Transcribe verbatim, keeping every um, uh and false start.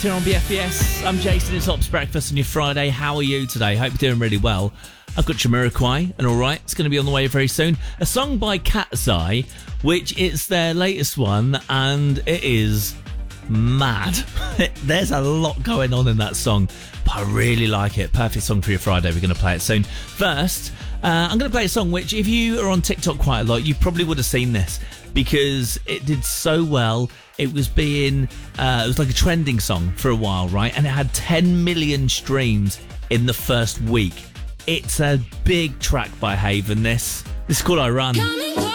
Here on B F B S, I'm Jason. It's Ops Breakfast on your Friday. How are you today? Hope you're doing really well. I've got Jamiroquai and All Right. It's going to be on the way very soon. A song by Cat's Eye, which is their latest one, and it is mad. There's a lot going on in that song, but I really like it. Perfect song for your Friday. We're going to play it soon. First, uh, I'm going to play a song which, if you are on TikTok quite a lot, you probably would have seen this because it did so well. It was being, uh, it was like a trending song for a while, right? And it had ten million streams in the first week. It's a big track by Haven, this. This is called I Run.